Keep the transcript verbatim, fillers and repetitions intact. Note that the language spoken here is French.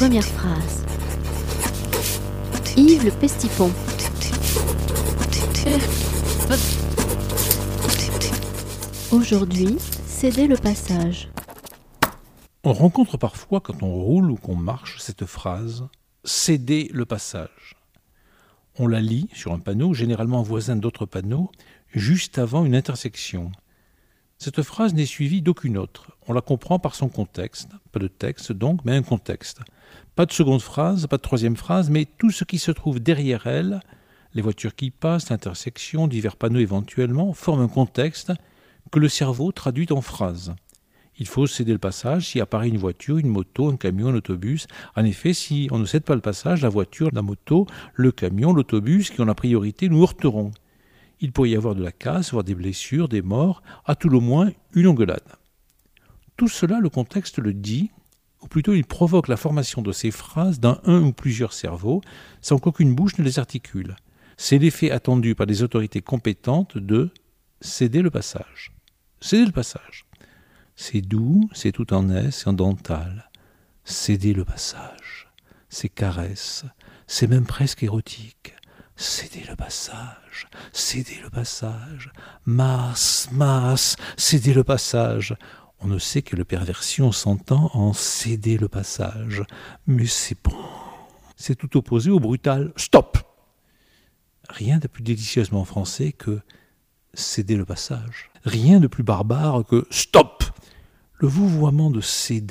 Première phrase. Yves le Pestipon. Aujourd'hui, cédez le passage. On rencontre parfois, quand on roule ou qu'on marche, cette phrase « cédez le passage ». On la lit sur un panneau, généralement voisin d'autres panneaux, juste avant une intersection. Cette phrase n'est suivie d'aucune autre. On la comprend par son contexte. Pas de texte donc, mais un contexte. Pas de seconde phrase, pas de troisième phrase, mais tout ce qui se trouve derrière elle, les voitures qui passent, l'intersection, divers panneaux éventuellement, forment un contexte que le cerveau traduit en phrase. Il faut céder le passage si apparaît une voiture, une moto, un camion, un autobus. En effet, si on ne cède pas le passage, la voiture, la moto, le camion, l'autobus qui ont la priorité nous heurteront. Il pourrait y avoir de la casse, voire des blessures, des morts, à tout le moins une engueulade. Tout cela, le contexte le dit, ou plutôt il provoque la formation de ces phrases dans un ou plusieurs cerveaux, sans qu'aucune bouche ne les articule. C'est l'effet attendu par les autorités compétentes de céder le passage. Céder le passage. C'est doux, c'est tout en S et en dental. Céder le passage. C'est caresse, c'est même presque érotique. Céder le passage, céder le passage. Masse, masse, céder le passage. On ne sait quelle perversion s'entend en céder le passage. Mais c'est bon. C'est tout opposé au brutal stop. Rien de plus délicieusement français que céder le passage. Rien de plus barbare que stop. Le vouvoiement de céder